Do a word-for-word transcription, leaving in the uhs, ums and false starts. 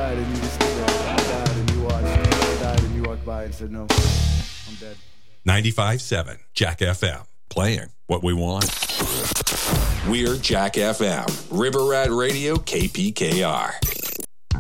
died and you just stood there. I died and you watched. I died and you walked by and said, no, I'm dead. ninety-five point seven Jack F M. Playing what we want. We're Jack F M. River Rat Radio, K P K R.